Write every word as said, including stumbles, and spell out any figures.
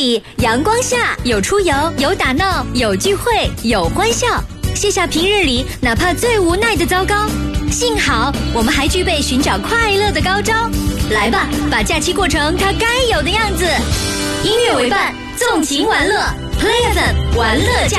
里，阳光下有出游，有打闹，有聚会，有欢笑。卸下平日里哪怕最无奈的糟糕，幸好我们还具备寻找快乐的高招。来吧，把假期过成它该有的样子。音乐为伴，纵情玩乐 ，Play F M 玩乐假